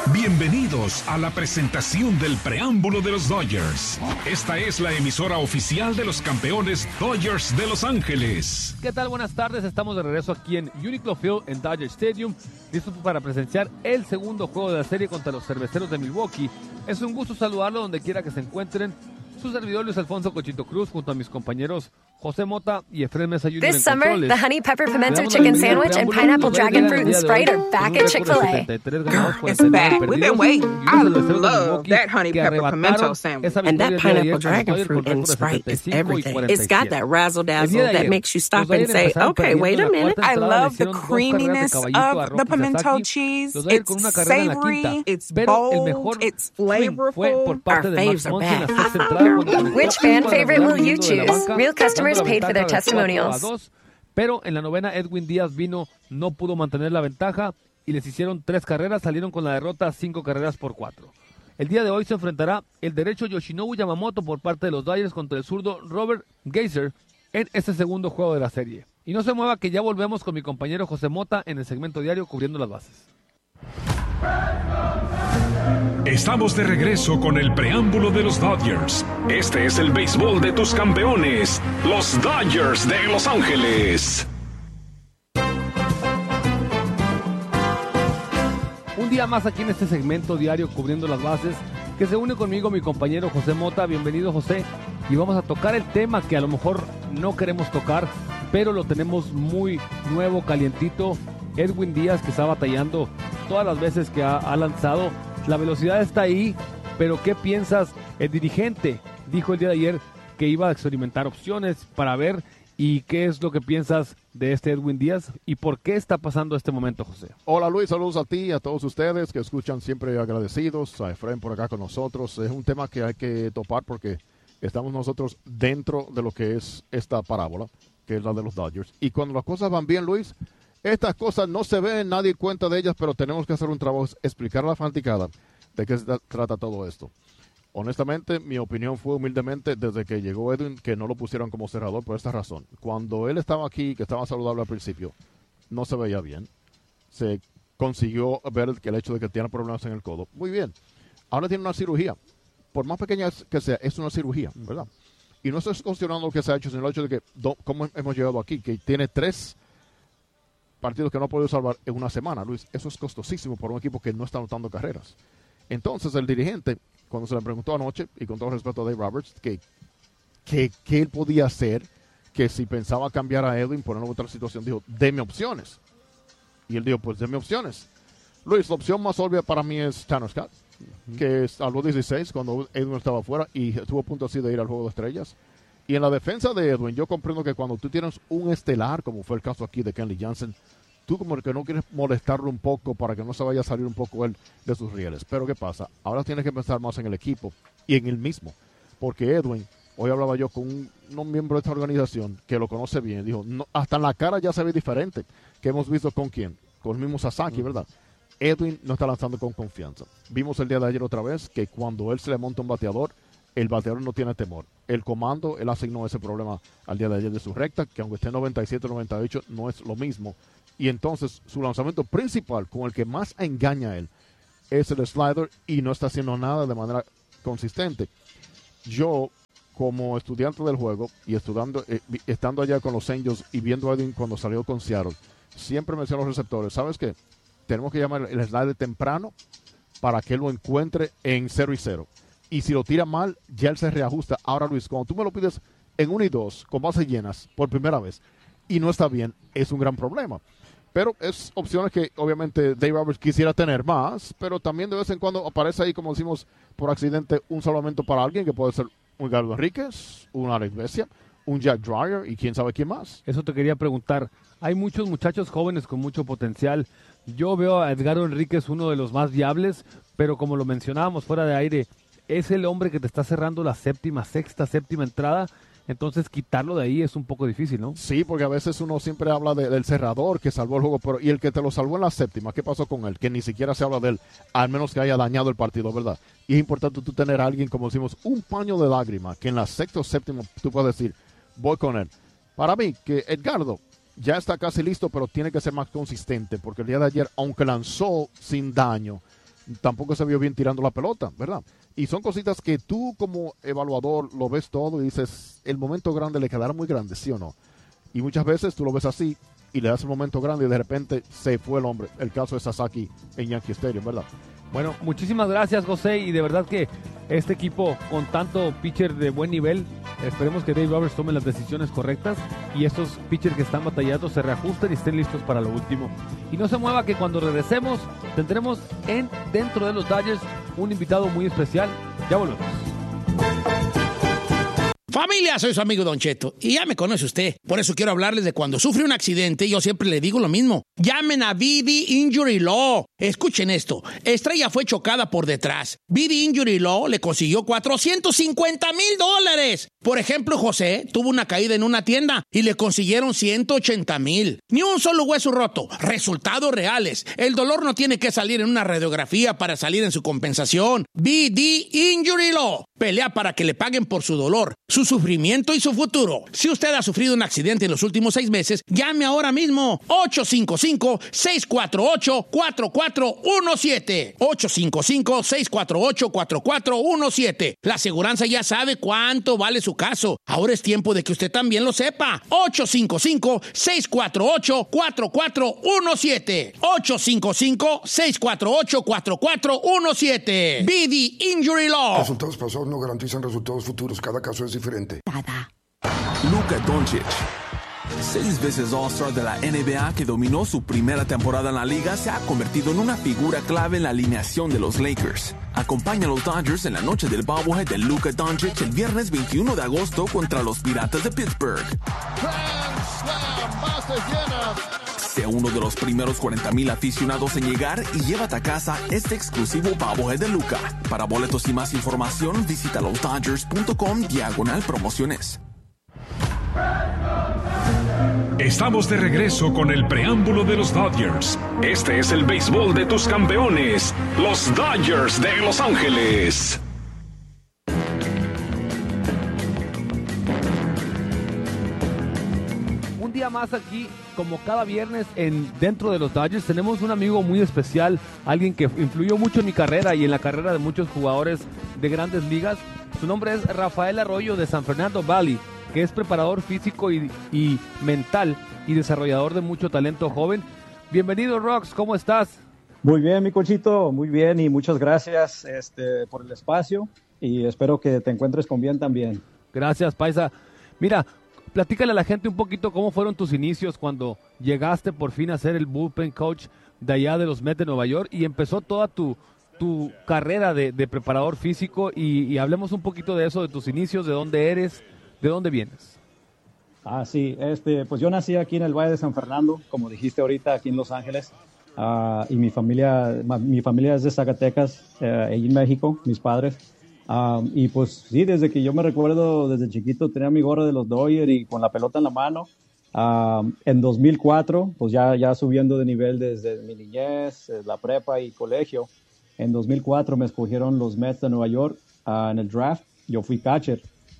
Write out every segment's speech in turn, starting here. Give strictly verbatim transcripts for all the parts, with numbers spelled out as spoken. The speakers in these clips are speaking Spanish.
Bienvenidos a la presentación del preámbulo de los Dodgers. Esta es la emisora oficial de los campeones Dodgers de Los Ángeles. ¿Qué tal? Buenas tardes. Estamos de regreso aquí en Uniqlo Field en Dodger Stadium, listos para presenciar el segundo juego de la serie contra los Cerveceros de Milwaukee. Es un gusto saludarlo donde quiera que se encuentren. Su servidor Luis Alfonso Cochito Cruz junto a mis compañeros José Mota y Efraín Mesa junior This summer, the Honey Pepper Pimento Chicken Sandwich and Pineapple Dragon Fruit and Sprite are back at Chick-fil-A. It's back. We've been waiting. I love that Honey Pepper Pimento Sandwich. And that Pineapple Dragon Fruit and Sprite is everything. It's got that razzle-dazzle that makes you stop and say, okay, wait a minute. I love the creaminess of the pimento cheese. It's savory, it's bold, it's flavorful. Our faves are back. Which fan favorite will you choose? Real customers paid for their testimonials. Pero en la novena Edwin Díaz vino, no pudo mantener la ventaja y les hicieron tres carreras, salieron con la derrota cinco carreras por cuatro. El día de hoy se enfrentará el derecho Yoshinobu Yamamoto por parte de los Dodgers contra el zurdo Robert Geyser en este segundo juego de la serie. Y no se mueva que ya volvemos con mi compañero José Mota en el segmento diario cubriendo las bases. Estamos de regreso con el preámbulo de los Dodgers. Este es el béisbol de tus campeones, los Dodgers de Los Ángeles. Un día más aquí en este segmento diario cubriendo las bases, que se une conmigo mi compañero José Mota. Bienvenido, José. Y vamos a tocar el tema que a lo mejor no queremos tocar, pero lo tenemos muy nuevo, calientito. Edwin Díaz, que está batallando todas las veces que ha, ha lanzado. La velocidad está ahí, pero ¿qué piensas? El dirigente dijo el día de ayer que iba a experimentar opciones para ver, y qué es lo que piensas de este Edwin Díaz y por qué está pasando este momento, José. Hola Luis, saludos a ti y a todos ustedes que escuchan, siempre agradecidos, a Efraín por acá con nosotros. Es un tema que hay que topar porque estamos nosotros dentro de lo que es esta parábola, que es la de los Dodgers, y cuando las cosas van bien, Luis, estas cosas no se ven, nadie cuenta de ellas, pero tenemos que hacer un trabajo, explicar a la fanaticada de qué se trata todo esto. Honestamente, mi opinión fue humildemente desde que llegó Edwin que no lo pusieron como cerrador por esta razón. Cuando él estaba aquí, que estaba saludable al principio, no se veía bien. Se consiguió ver que el hecho de que tiene problemas en el codo. Muy bien. Ahora tiene una cirugía. Por más pequeña que sea, es una cirugía, ¿verdad? Y no estoy cuestionando lo que se ha hecho, sino el hecho de que, do, cómo hemos llegado aquí, que tiene tres partidos que no ha podido salvar en una semana, Luis. Eso es costosísimo por un equipo que no está anotando carreras. Entonces el dirigente, cuando se le preguntó anoche, y con todo respeto a Dave Roberts, que, que, que él podía hacer, que si pensaba cambiar a Edwin, ponerlo en otra situación, dijo, deme opciones. Y él dijo, pues deme opciones. Luis, la opción más obvia para mí es Tanner Scott, uh-huh. que es a los dieciséis, cuando Edwin estaba fuera, y estuvo a punto así de ir al Juego de Estrellas. Y en la defensa de Edwin, yo comprendo que cuando tú tienes un estelar, como fue el caso aquí de Kenley Jansen, tú como que no quieres molestarlo un poco para que no se vaya a salir un poco él de sus rieles. Pero ¿qué pasa? Ahora tienes que pensar más en el equipo y en él mismo. Porque Edwin, hoy hablaba yo con un, un miembro de esta organización que lo conoce bien, dijo, no, hasta en la cara ya se ve diferente, que hemos visto con quién, con el mismo Sasaki, ¿verdad? Edwin no está lanzando con confianza. Vimos el día de ayer otra vez que cuando él se le monta un bateador, el bateador no tiene temor. El comando, él asignó ese problema al día de ayer de su recta, que aunque esté noventa y siete noventa y ocho, no es lo mismo. Y entonces su lanzamiento principal, con el que más engaña a él, es el slider y no está haciendo nada de manera consistente. Yo, como estudiante del juego y estudiando, eh, estando allá con los Angels y viendo a Edwin cuando salió con Seattle, siempre me decían los receptores, ¿sabes qué? Tenemos que llamar el slider temprano para que él lo encuentre en cero y cero. Y si lo tira mal, ya él se reajusta. Ahora, Luis, cuando tú me lo pides en uno y dos, con bases llenas, por primera vez, y no está bien, es un gran problema. Pero es opciones que obviamente Dave Roberts quisiera tener más, pero también de vez en cuando aparece ahí, como decimos, por accidente, un salvamento para alguien, que puede ser un Galo Enríquez, un Alex Vesia, un Jack Dreyer y quién sabe quién más. Eso te quería preguntar. Hay muchos muchachos jóvenes con mucho potencial. Yo veo a Edgardo Enríquez uno de los más viables, pero como lo mencionábamos fuera de aire, es el hombre que te está cerrando la séptima, sexta, séptima entrada. Entonces quitarlo de ahí es un poco difícil, ¿no? Sí, porque a veces uno siempre habla de, del cerrador que salvó el juego, pero y el que te lo salvó en la séptima, ¿qué pasó con él? Que ni siquiera se habla de él, al menos que haya dañado el partido, ¿verdad? Y es importante tú tener a alguien, como decimos, un paño de lágrima, que en la sexta o séptima tú puedes decir, voy con él. Para mí, que Edgardo ya está casi listo, pero tiene que ser más consistente, porque el día de ayer, aunque lanzó sin daño, tampoco se vio bien tirando la pelota, ¿verdad? Y son cositas que tú como evaluador lo ves todo y dices, el momento grande le quedará muy grande, ¿sí o no? Y muchas veces tú lo ves así y le das el momento grande y de repente se fue el hombre. El caso de Sasaki en Yankee Stadium, ¿verdad? Bueno, muchísimas gracias, José, y de verdad que este equipo con tanto pitcher de buen nivel, esperemos que Dave Roberts tome las decisiones correctas y estos pitchers que están batallando se reajusten y estén listos para lo último. Y no se mueva, que cuando regresemos tendremos en dentro de los Dodgers un invitado muy especial. Ya volvemos. Familia, soy su amigo Don Cheto y ya me conoce usted. Por eso quiero hablarles de cuando sufre un accidente. Yo siempre le digo lo mismo. Llamen a V D Injury Law. Escuchen esto. Estrella fue chocada por detrás. V D Injury Law le consiguió cuatrocientos cincuenta mil dólares. Por ejemplo, José tuvo una caída en una tienda y le consiguieron ciento ochenta mil. Ni un solo hueso roto. Resultados reales. El dolor no tiene que salir en una radiografía para salir en su compensación. V D Injury Law pelea para que le paguen por su dolor, su sufrimiento y su futuro. Si usted ha sufrido un accidente en los últimos seis meses, llame ahora mismo. ocho cinco cinco, seis cuatro ocho, cuatro cuatro uno siete. ocho cinco cinco, seis cuatro ocho, cuatro cuatro uno siete. La aseguranza ya sabe cuánto vale su caso. Ahora es tiempo de que usted también lo sepa. ocho cinco cinco, seis cuatro ocho, cuatro cuatro uno siete. ocho cinco cinco, seis cuatro ocho, cuatro cuatro uno siete. V D Injury Law. Resultados pasados no garantizan resultados futuros. Cada caso es diferente. Luka Doncic, seis veces All-Star de la N B A que dominó su primera temporada en la liga, se ha convertido en una figura clave en la alineación de los Lakers. Acompaña a los Dodgers en la noche del bobblehead de Luka Doncic el viernes veintiuno de agosto contra los Piratas de Pittsburgh. Sea uno de los primeros cuarenta mil aficionados en llegar y llévate a casa este exclusivo bobblehead de Luka. Para boletos y más información, visita los dodgers punto com diagonal promociones. Estamos de regreso con el preámbulo de los Dodgers. Este es el béisbol de tus campeones, los Dodgers de Los Ángeles. Un día más aquí, como cada viernes, en dentro de los Dodgers, tenemos un amigo muy especial, alguien que influyó mucho en mi carrera y en la carrera de muchos jugadores de grandes ligas. Su nombre es Rafael Arroyo de San Fernando Valley, que es preparador físico y, y mental y desarrollador de mucho talento joven. Bienvenido, Rox, ¿cómo estás? Muy bien, mi Cochito, muy bien y muchas gracias este, por el espacio y espero que te encuentres con bien también. Gracias, Paisa. Mira, platícale a la gente un poquito cómo fueron tus inicios cuando llegaste por fin a ser el bullpen coach de allá de los Mets de Nueva York y empezó toda tu, tu carrera de, de preparador físico y, y hablemos un poquito de eso, de tus inicios, de dónde eres. ¿De dónde vienes? Ah, sí, este, pues yo nací aquí en el Valle de San Fernando, como dijiste ahorita, aquí en Los Ángeles, uh, y mi familia, mi familia es de Zacatecas, uh, en México, mis padres, um, y pues sí, desde que yo me recuerdo, desde chiquito tenía mi gorra de los Dodgers y con la pelota en la mano. Um, en dos mil cuatro, pues ya, ya subiendo de nivel desde mi niñez, la prepa y colegio, en dos mil cuatro me escogieron los Mets de Nueva York uh, en el draft, yo fui catcher.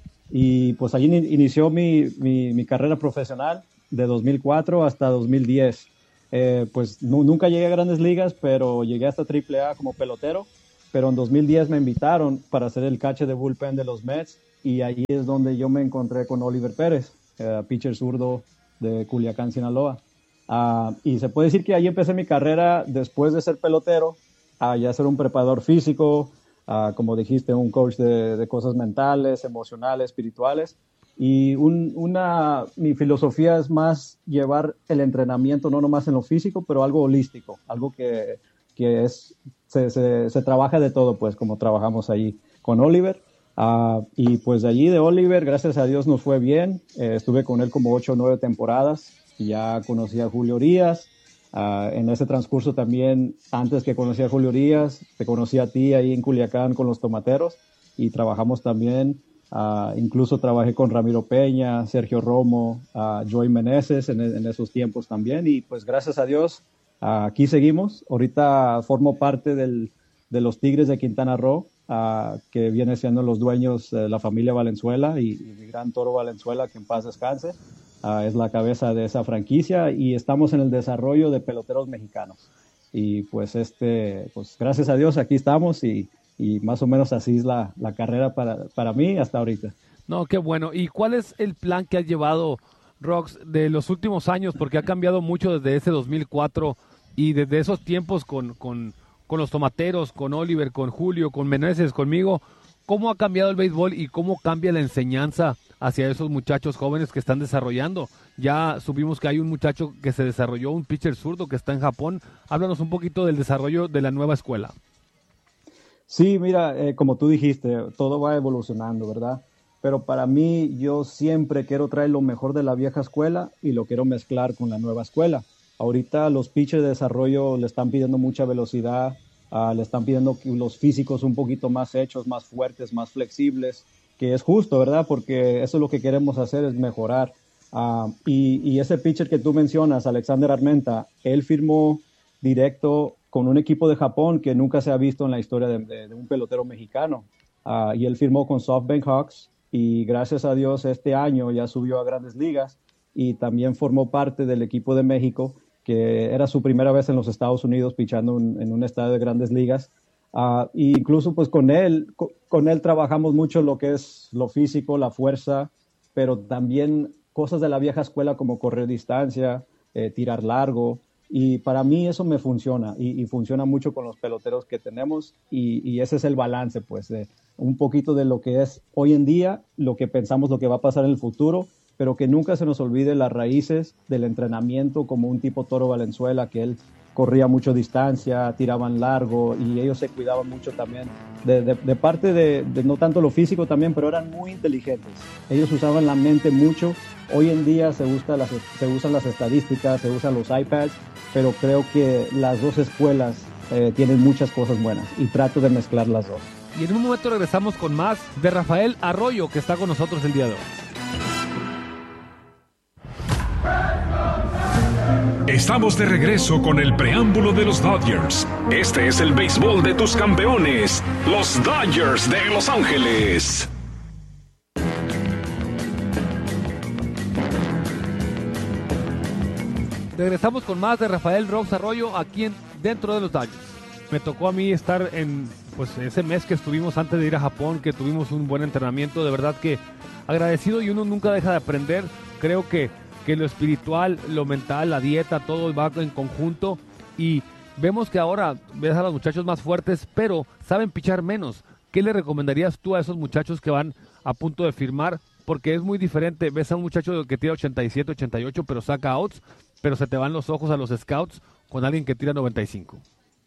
Y pues allí inició mi, mi, mi carrera profesional de dos mil cuatro hasta dos mil diez. Eh, pues no, nunca llegué a Grandes Ligas, pero llegué hasta triple A como pelotero. Pero en dos mil diez me invitaron para hacer el catcher de bullpen de los Mets y ahí es donde yo me encontré con Oliver Pérez, eh, pitcher zurdo de Culiacán, Sinaloa. Uh, y se puede decir que ahí empecé mi carrera después de ser pelotero, a ya ser un preparador físico, Uh, como dijiste, un coach de, de cosas mentales, emocionales, espirituales. Y un, una, mi filosofía es más llevar el entrenamiento, no nomás en lo físico, pero algo holístico, algo que, que es, se, se, se trabaja de todo, pues, como trabajamos ahí con Oliver. Uh, y pues de allí de Oliver, gracias a Dios nos fue bien. Eh, estuve con él como ocho o nueve temporadas. Y ya conocí a Julio Urias. Uh, en ese transcurso también, antes que conocí a Julio Urias, te conocí a ti ahí en Culiacán con los Tomateros y trabajamos también, uh, incluso trabajé con Ramiro Peña, Sergio Romo, uh, Joey Meneses en, en esos tiempos también y pues gracias a Dios uh, aquí seguimos. Ahorita formo parte del, de los Tigres de Quintana Roo, uh, que viene siendo los dueños de la familia Valenzuela y, y mi gran Toro Valenzuela, que en paz descanse. Uh, es la cabeza de esa franquicia y estamos en el desarrollo de peloteros mexicanos. y pues este, pues gracias a Dios aquí estamos y, y más o menos así es la, la carrera para, para mí hasta ahorita. No, qué bueno. ¿Y cuál es el plan que has llevado, Rox, de los últimos años? Porque ha cambiado mucho desde ese dos mil cuatro y desde esos tiempos con, con, con los tomateros, con Oliver, con Julio, con Meneses, conmigo. ¿Cómo ha cambiado el béisbol y cómo cambia la enseñanza hacia esos muchachos jóvenes que están desarrollando? Ya supimos que hay un muchacho que se desarrolló, un pitcher zurdo que está en Japón. Háblanos un poquito del desarrollo de la nueva escuela. Sí, mira, eh, como tú dijiste, todo va evolucionando, ¿verdad? Pero para mí, yo siempre quiero traer lo mejor de la vieja escuela y lo quiero mezclar con la nueva escuela. Ahorita los pitchers de desarrollo le están pidiendo mucha velocidad, uh, le están pidiendo que los físicos un poquito más hechos, más fuertes, más flexibles, que es justo, ¿verdad? Porque eso es lo que queremos hacer, es mejorar. Uh, y, y ese pitcher que tú mencionas, Alexander Armenta, él firmó directo con un equipo de Japón que nunca se ha visto en la historia de, de, de un pelotero mexicano. Uh, y él firmó con SoftBank Hawks y gracias a Dios este año ya subió a Grandes Ligas y también formó parte del equipo de México, que era su primera vez en los Estados Unidos pichando en, en un estadio de Grandes Ligas. Uh, e incluso pues con él, con, con él trabajamos mucho lo que es lo físico, la fuerza, pero también cosas de la vieja escuela como correr distancia, eh, tirar largo. Y para mí eso me funciona y, y funciona mucho con los peloteros que tenemos y, y ese es el balance, pues, de un poquito de lo que es hoy en día, lo que pensamos, lo que va a pasar en el futuro, pero que nunca se nos olvide las raíces del entrenamiento como un tipo Toro Valenzuela, que él corría mucho distancia, tiraban largo y ellos se cuidaban mucho también de, de, de parte de, de no tanto lo físico también, pero eran muy inteligentes. Ellos usaban la mente mucho. Hoy en día se, usa las, se usan las estadísticas, se usan los iPads, pero creo que las dos escuelas eh, tienen muchas cosas buenas y trato de mezclar las dos. Y en un momento regresamos con más de Rafael Arroyo, que está con nosotros el día de hoy. Estamos de regreso con el preámbulo de los Dodgers. Este es el béisbol de tus campeones, los Dodgers de Los Ángeles. Regresamos con más de Rafael Rox Arroyo aquí en, dentro de los Dodgers. Me tocó a mí estar en pues ese mes que estuvimos antes de ir a Japón, que tuvimos un buen entrenamiento, de verdad que agradecido y uno nunca deja de aprender. Creo que, que lo espiritual, lo mental, la dieta, todo va en conjunto y vemos que ahora ves a los muchachos más fuertes, pero saben pichar menos. ¿Qué le recomendarías tú a esos muchachos que van a punto de firmar? Porque es muy diferente, ves a un muchacho que tira ochenta y siete, ochenta y ocho, pero saca outs, pero se te van los ojos a los scouts con alguien que tira noventa y cinco.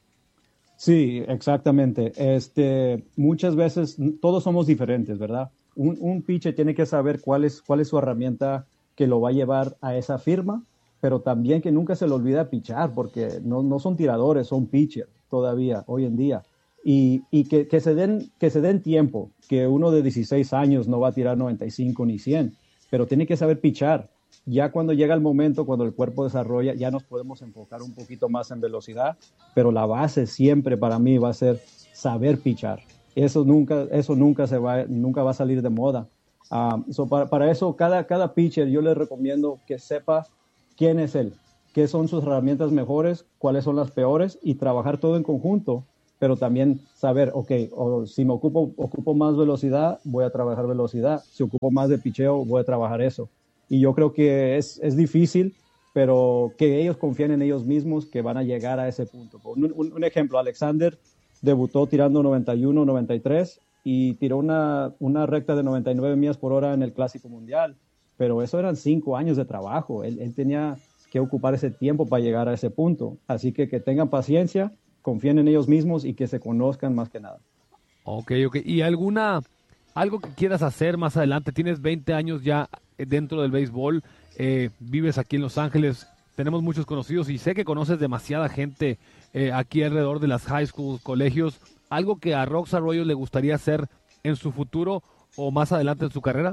Sí, exactamente. Este, muchas veces todos somos diferentes, ¿verdad? Un, un pitcher tiene que saber cuál es, cuál es su herramienta que lo va a llevar a esa firma, pero también que nunca se le olvida pichar, porque no, no son tiradores, son pitchers todavía, hoy en día. Y, y que, que, se den, que se den tiempo, que uno de dieciséis años no va a tirar noventa y cinco ni cien, pero tiene que saber pichar. Ya cuando llega el momento, cuando el cuerpo desarrolla, ya nos podemos enfocar un poquito más en velocidad, pero la base siempre para mí va a ser saber pichar. Eso nunca, eso nunca, se va, nunca va a salir de moda. Um, so para, para eso, cada, cada pitcher yo les recomiendo que sepa quién es él, qué son sus herramientas mejores, cuáles son las peores y trabajar todo en conjunto, pero también saber, ok, o si me ocupo, ocupo más velocidad, voy a trabajar velocidad. Si ocupo más de picheo, voy a trabajar eso. Y yo creo que es, es difícil, pero que ellos confíen en ellos mismos que van a llegar a ese punto. Un, un, un ejemplo, Alexander debutó tirando noventa y uno, noventa y tres y tiró una, una recta de noventa y nueve millas por hora en el Clásico Mundial, pero eso eran cinco años de trabajo. Él, él tenía que ocupar ese tiempo para llegar a ese punto. Así que que tengan paciencia, confíen en ellos mismos y que se conozcan más que nada. Ok, ok. ¿Y alguna, algo que quieras hacer más adelante? Tienes veinte años ya dentro del béisbol, eh, vives aquí en Los Ángeles, tenemos muchos conocidos y sé que conoces demasiada gente eh, aquí alrededor de las high schools, colegios. ¿Algo que a Rox Arroyo le gustaría hacer en su futuro o más adelante en su carrera?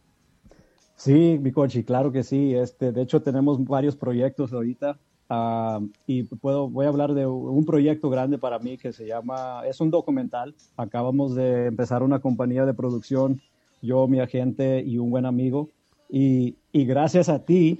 Sí, mi coach, claro que sí. Este, de hecho, tenemos varios proyectos ahorita uh, y puedo, voy a hablar de un proyecto grande para mí que se llama, es un documental. Acabamos de empezar una compañía de producción, yo, mi agente y un buen amigo. Y, y gracias a ti,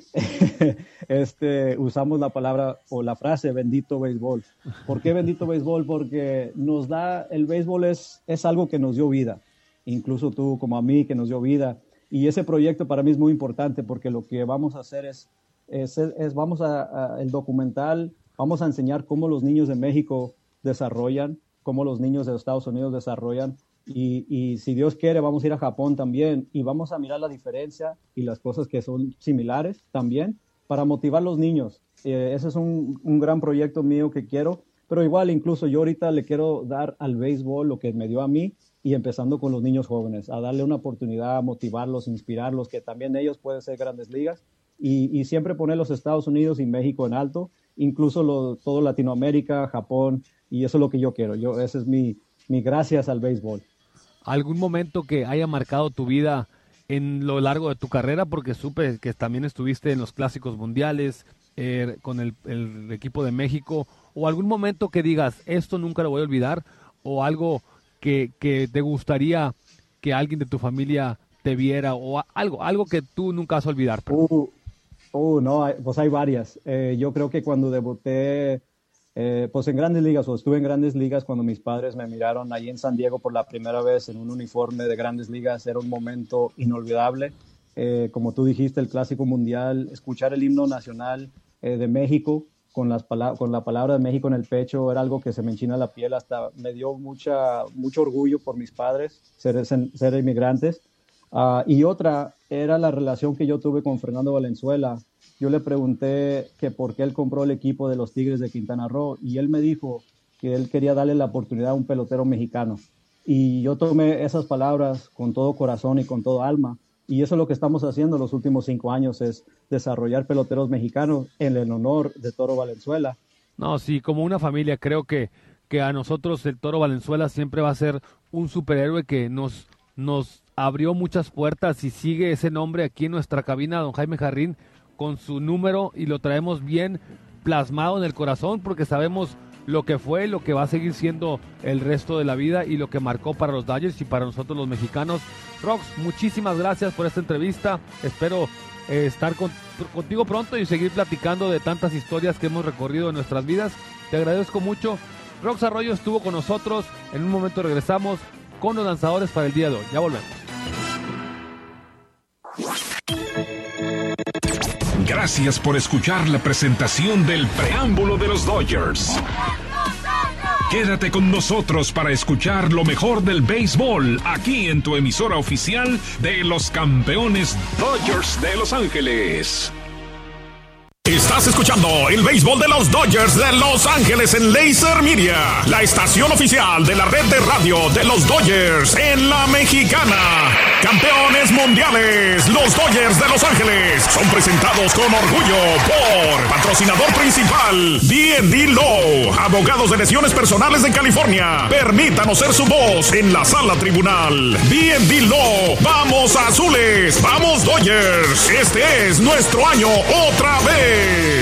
este, usamos la palabra o la frase bendito béisbol. ¿Por qué bendito béisbol? Porque nos da, el béisbol es, es algo que nos dio vida. Incluso tú como a mí, que nos dio vida. Y ese proyecto para mí es muy importante porque lo que vamos a hacer es, es, es vamos a, a, el documental, vamos a enseñar cómo los niños de México desarrollan, cómo los niños de Estados Unidos desarrollan. Y, y si Dios quiere vamos a ir a Japón también y vamos a mirar la diferencia y las cosas que son similares también para motivar a los niños. Eh, ese es un, un gran proyecto mío que quiero, pero igual incluso yo ahorita le quiero dar al béisbol lo que me dio a mí y empezando con los niños jóvenes, a darle una oportunidad, a motivarlos, inspirarlos, que también ellos pueden ser grandes ligas y, y siempre poner los Estados Unidos y México en alto, incluso lo, todo Latinoamérica, Japón, y eso es lo que yo quiero. Yo, ese es mi, mi gracias al béisbol. ¿Algún momento que haya marcado tu vida en lo largo de tu carrera? Porque supe que también estuviste en los clásicos mundiales eh, con el, el equipo de México. ¿O algún momento que digas, esto nunca lo voy a olvidar? ¿O algo que, que te gustaría que alguien de tu familia te viera? ¿O algo algo que tú nunca vas a olvidar? Uh, uh, no, hay, pues hay varias. Eh, yo creo que cuando debuté... Eh, pues en Grandes Ligas, o estuve en Grandes Ligas cuando mis padres me miraron allí en San Diego por la primera vez en un uniforme de Grandes Ligas, era un momento inolvidable. Eh, como tú dijiste, el Clásico Mundial, escuchar el himno nacional eh, de México con, las pala- con la palabra de México en el pecho era algo que se me enchina la piel, hasta me dio mucha, mucho orgullo por mis padres ser, ser inmigrantes. Uh, y otra era la relación que yo tuve con Fernando Valenzuela. Yo le pregunté que por qué él compró el equipo de los Tigres de Quintana Roo y él me dijo que él quería darle la oportunidad a un pelotero mexicano. Y yo tomé esas palabras con todo corazón y con todo alma. Y eso es lo que estamos haciendo los últimos cinco años, es desarrollar peloteros mexicanos en el honor de Toro Valenzuela. No, sí, como una familia creo que, que a nosotros el Toro Valenzuela siempre va a ser un superhéroe que nos, nos abrió muchas puertas y sigue ese nombre aquí en nuestra cabina, don Jaime Jarrín, con su número y lo traemos bien plasmado en el corazón porque sabemos lo que fue, lo que va a seguir siendo el resto de la vida y lo que marcó para los Dodgers y para nosotros los mexicanos. Rox, muchísimas gracias por esta entrevista. Espero eh, estar con, contigo pronto y seguir platicando de tantas historias que hemos recorrido en nuestras vidas. Te agradezco mucho. Rox Arroyo estuvo con nosotros. En un momento regresamos con los lanzadores para el día de hoy. Ya volvemos. Gracias por escuchar la presentación del preámbulo de los Dodgers. Quédate con nosotros para escuchar lo mejor del béisbol aquí en tu emisora oficial de los campeones Dodgers de Los Ángeles. Estás escuchando el béisbol de los Dodgers de Los Ángeles en Laser Media, la estación oficial de la red de radio de los Dodgers en la Mexicana. Campeones mundiales, los Dodgers de Los Ángeles son presentados con orgullo por patrocinador principal D and D Law, abogados de lesiones personales de California. Permítanos ser su voz en la sala tribunal. D and D Law, vamos azules, vamos Dodgers. Este es nuestro año otra vez.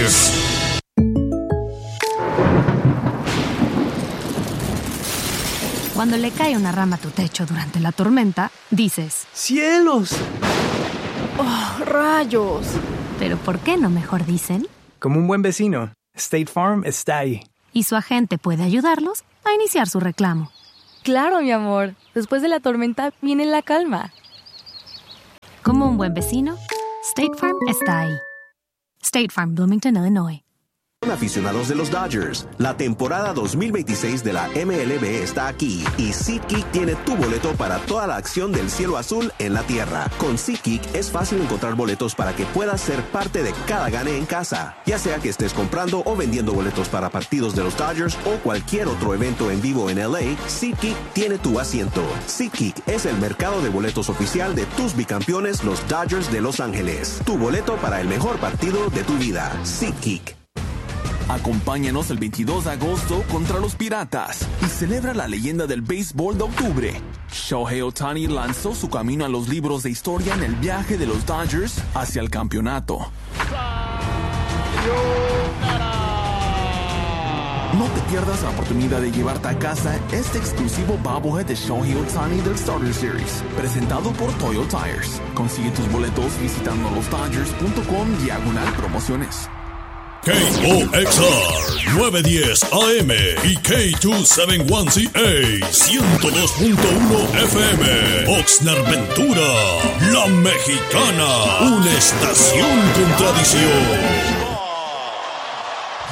Cuando le cae una rama a tu techo durante la tormenta, dices: ¡cielos! ¡Oh, rayos! Pero ¿por qué no mejor dicen? Como un buen vecino, State Farm está ahí. Y su agente puede ayudarlos a iniciar su reclamo. Claro, mi amor. Después de la tormenta viene la calma. Como un buen vecino, State Farm está ahí. State Farm, Bloomington, Illinois. Aficionados de los Dodgers, la temporada dos mil veintiséis de la M L B está aquí y SeatGeek tiene tu boleto para toda la acción del cielo azul en la tierra. Con SeatGeek es fácil encontrar boletos para que puedas ser parte de cada gane en casa, ya sea que estés comprando o vendiendo boletos para partidos de los Dodgers o cualquier otro evento en vivo en L A. SeatGeek tiene tu asiento. SeatGeek es el mercado de boletos oficial de tus bicampeones, los Dodgers de Los Ángeles. Tu boleto para el mejor partido de tu vida. SeatGeek. Acompáñanos el veintidós de agosto contra los Piratas y celebra la leyenda del béisbol de octubre. Shohei Ohtani lanzó su camino a los libros de historia en el viaje de los Dodgers hacia el campeonato. No te pierdas la oportunidad de llevarte a casa este exclusivo bobblehead de Shohei Ohtani del Starter Series, presentado por Toyo Tires. Consigue tus boletos visitando los dodgers punto com diagonal promociones. K O X R nueve diez A M y K doscientos setenta y uno C A ciento dos punto uno F M. Oxnard Ventura, La Mexicana, una estación con tradición.